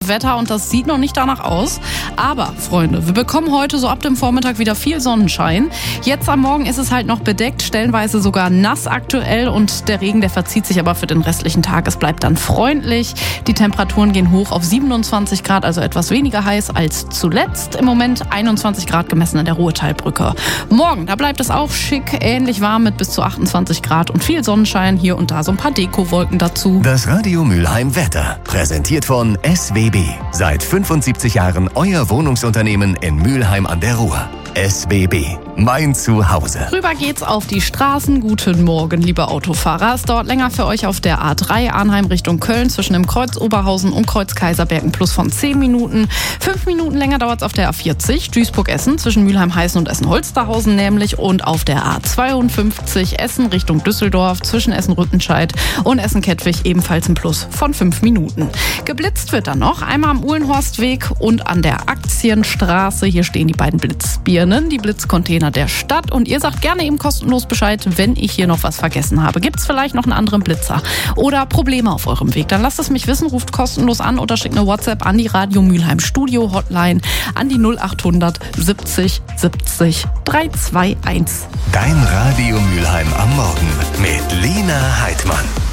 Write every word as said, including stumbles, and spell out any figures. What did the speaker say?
Wetter und das sieht noch nicht danach aus. Aber, Freunde, wir bekommen heute so ab dem Vormittag wieder viel Sonnenschein. Jetzt am Morgen ist es halt noch bedeckt, stellenweise sogar nass aktuell und der Regen, der verzieht sich aber für den restlichen Tag. Es bleibt dann freundlich. Die Temperaturen gehen hoch auf siebenundzwanzig Grad, also etwas weniger heiß als zuletzt. Im Moment einundzwanzig Grad gemessen an der Ruhrtalbrücke. Morgen, da bleibt es auch schick, ähnlich warm mit bis zu achtundzwanzig Grad und viel Sonnenschein, hier und da so ein paar Dekowolken dazu. Das Radio Mülheim Wetter, präsentiert von S W B. Seit fünfundsiebzig Jahren euer Wohnungsunternehmen in Mülheim an der Ruhr. S W B, mein Zuhause. Rüber geht's auf die Straßen. Guten Morgen, liebe Autofahrer. Es dauert länger für euch auf der A drei Arnheim Richtung Köln zwischen dem Kreuz Oberhausen und Kreuz Kaiserberg ein Plus von zehn Minuten. Fünf Minuten länger dauert's auf der A vierzig Duisburg-Essen zwischen Mülheim-Heißen und Essen-Holsterhausen nämlich und auf der A zweiundfünfzig Essen Richtung Düsseldorf zwischen Essen-Rüttenscheid und Essen-Kettwig ebenfalls ein Plus von fünf Minuten. Geblitzt wird dann noch einmal am Uhlenhorstweg und an der Aktienstraße. Hier stehen die beiden Blitzbirnen, die Blitzcontainer der Stadt. Und ihr sagt gerne eben kostenlos Bescheid, wenn ich hier noch was vergessen habe. Gibt es vielleicht noch einen anderen Blitzer oder Probleme auf eurem Weg? Dann lasst es mich wissen, ruft kostenlos an oder schickt eine WhatsApp an die Radio Mülheim Studio Hotline an die null achthundert siebzig siebzig dreihunderteinundzwanzig. Dein Radio Mülheim am Morgen mit Lena Heidmann.